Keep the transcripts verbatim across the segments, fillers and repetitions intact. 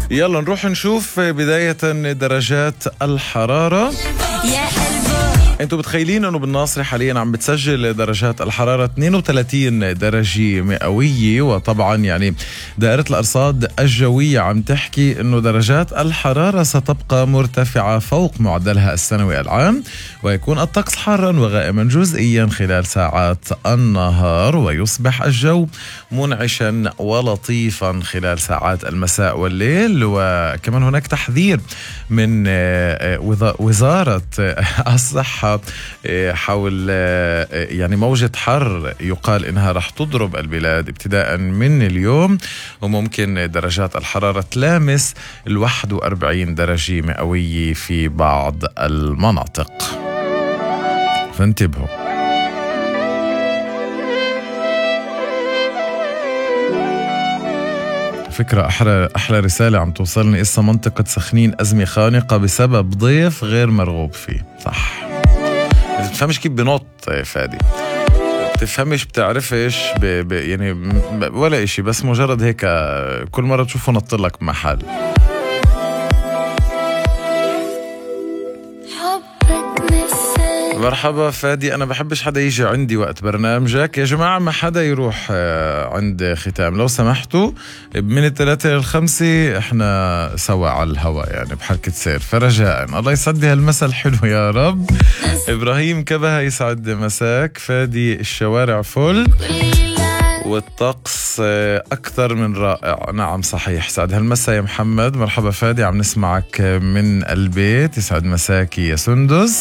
يلا نروح نشوف بداية درجات الحرارة. انتوا بتخيلين انه بالناصري حاليا عم بتسجل درجات الحرارة اثنين وثلاثين درجة مئوية، وطبعا يعني دائرة الأرصاد الجوية عم تحكي انه درجات الحرارة ستبقى مرتفعة فوق معدلها السنوي العام، ويكون الطقس حارا وغائما جزئيا خلال ساعات النهار، ويصبح الجو منعشا ولطيفا خلال ساعات المساء والليل. وكمان هناك تحذير من وزارة الصحة حول يعني موجة حر يقال إنها رح تضرب البلاد ابتداء من اليوم، وممكن درجات الحرارة تلامس الواحد وأربعين درجة مئوية في بعض المناطق، فانتبهوا. فكرة أحلى أحلى رسالة عم توصلني إسا منطقة سخنين أزمة خانقة بسبب ضيف غير مرغوب فيه. صح، بتفهمش كيف بنط فادي، بتفهمش بتعرفش ب... ب... يعني ب... ولا إشي، بس مجرد هيك كل مرة تشوفه نطلك محل. مرحبا فادي، أنا بحبش حدا يجي عندي وقت برنامجك يا جماعة، ما حدا يروح عند ختام لو سمحتوا، من الثلاثة للخمسة احنا سوا على الهواء يعني بحركة سير، فرجاء. الله يسعد هالمساء الحلو يا رب. إبراهيم كبها يسعد مساك. فادي الشوارع فل والطقس أكثر من رائع. نعم صحيح، سعد هالمساء يا محمد. مرحبا فادي، عم نسمعك من البيت. يسعد مساكي يا سندس.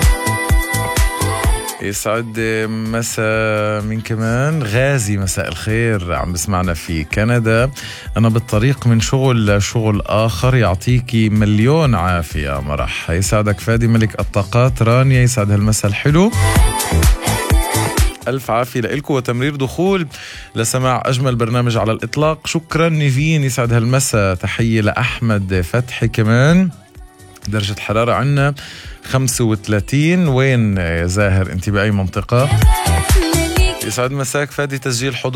يسعد مساء من كمان غازي، مساء الخير، عم بسمعنا في كندا. أنا بالطريق من شغل لشغل آخر، يعطيكي مليون عافية مرح. يسعدك فادي ملك الطاقات. رانيا يسعد هالمساء الحلو، ألف عافية لإلكم وتمرير دخول لسماع أجمل برنامج على الإطلاق. شكرا نيفين، يسعد هالمساء. تحية لأحمد فتحي كمان. درجة حرارة عنا خمسة وثلاثين. وين يا زاهر انت بأي منطقة؟ يسعد مساك فادي، تسجيل حضور